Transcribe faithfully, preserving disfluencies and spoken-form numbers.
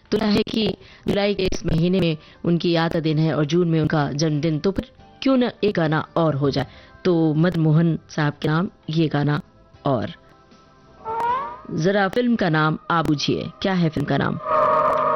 तो है कि जुलाई के इस महीने में उनकी याद का दिन है और जून में उनका जन्मदिन, तो फिर क्यों न एक गाना और हो जाए। तो मदन मोहन साहब के नाम ये गाना। और जरा फिल्म का नाम आप बूझिए, क्या है फिल्म का नाम?